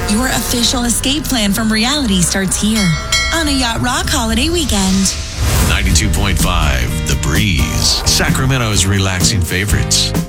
Your official escape plan from reality starts here on a Yacht Rock holiday weekend. 92.5 The Breeze, Sacramento's relaxing favorites.